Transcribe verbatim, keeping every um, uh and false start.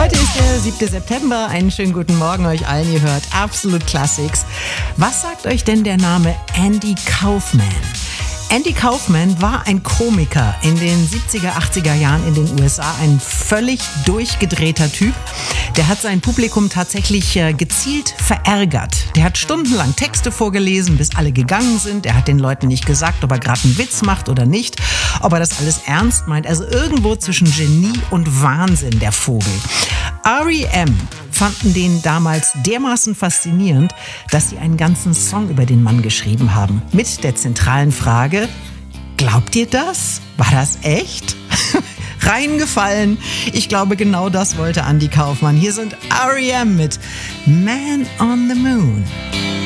Heute ist der siebte September. Einen schönen guten Morgen euch allen. Ihr hört Absolute Classics. Was sagt euch denn der Name Andy Kaufman? Andy Kaufman war ein Komiker in den siebziger, achtziger Jahren in den U S A. Ein völlig durchgedrehter Typ. Der hat sein Publikum tatsächlich äh, gezielt verärgert. Der hat stundenlang Texte vorgelesen, bis alle gegangen sind. Er hat den Leuten nicht gesagt, ob er gerade einen Witz macht oder nicht. Ob er das alles ernst meint. Also irgendwo zwischen Genie und Wahnsinn, der Vogel. R E M fanden den damals dermaßen faszinierend, dass sie einen ganzen Song über den Mann geschrieben haben. Mit der zentralen Frage: Glaubt ihr das? War das echt? Reingefallen. Ich glaube, genau das wollte Andy Kaufman. Hier sind R E M mit Man on the Moon.